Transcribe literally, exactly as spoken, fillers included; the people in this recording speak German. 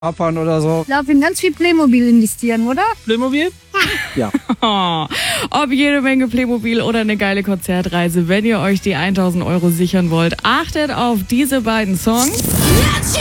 Japan oder so. Ich glaube, in ganz viel Playmobil investieren, oder? Playmobil? Ja. Ob jede Menge Playmobil oder eine geile Konzertreise, wenn ihr euch die tausend Euro sichern wollt, achtet auf diese beiden Songs.